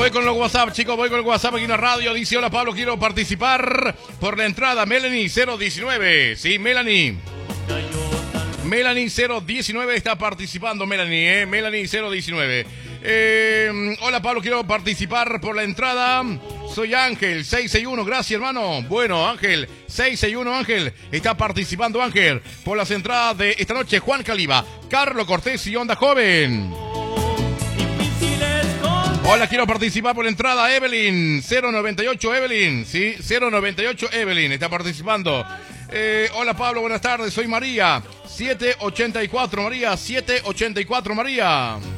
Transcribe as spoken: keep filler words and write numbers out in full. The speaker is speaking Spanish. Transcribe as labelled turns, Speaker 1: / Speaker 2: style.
Speaker 1: voy con los WhatsApp, chicos, voy con el WhatsApp aquí en la radio. Dice, hola Pablo, quiero participar por la entrada. Melanie cero diecinueve. Sí, Melanie. Melanie cero diecinueve está participando, Melanie, ¿eh? Melanie cero diecinueve. Eh, hola Pablo, quiero participar por la entrada. Soy Ángel, seiscientos sesenta y uno, gracias hermano. Bueno, Ángel, seiscientos sesenta y uno, Ángel. Está participando Ángel por las entradas de esta noche. Juan Caliba, Carlos Cortés y Onda Joven. Hola, quiero participar por la entrada. Evelyn, cero noventa y ocho, Evelyn. Sí, cero noventa y ocho, Evelyn está participando. Eh, hola Pablo, buenas tardes, soy María. setecientos ochenta y cuatro, María, setecientos ochenta y cuatro, María.